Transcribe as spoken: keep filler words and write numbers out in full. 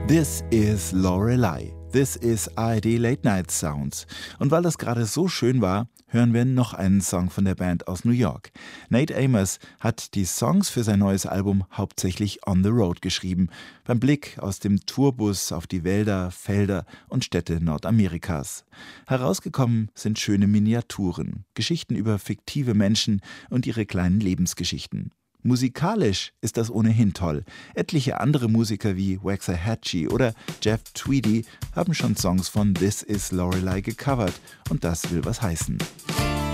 This is Lorelei. This is A R D Late Night Sounds. Und weil das gerade so schön war, hören wir noch einen Song von der Band aus New York. Nate Amos hat die Songs für sein neues Album hauptsächlich on the road geschrieben, beim Blick aus dem Tourbus auf die Wälder, Felder und Städte Nordamerikas. Herausgekommen sind schöne Miniaturen, Geschichten über fiktive Menschen und ihre kleinen Lebensgeschichten. Musikalisch ist das ohnehin toll. Etliche andere Musiker wie Waxahachie oder Jeff Tweedy haben schon Songs von This is Lorelei gecovert und das will was heißen.